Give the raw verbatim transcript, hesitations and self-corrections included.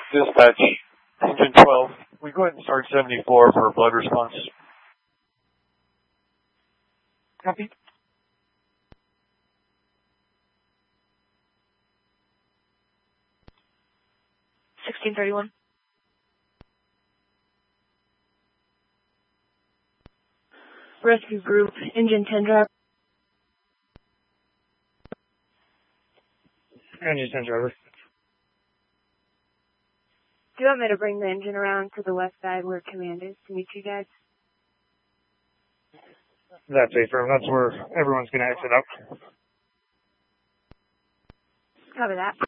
Dispatch, engine twelve. We go ahead and start seventy-four for blood response. Copy. sixteen thirty-one. Rescue group, engine ten driver. Engine ten driver. Do you want me to bring the engine around to the west side where command is to meet you guys? That's a firm. That's where everyone's going to exit out. Cover that.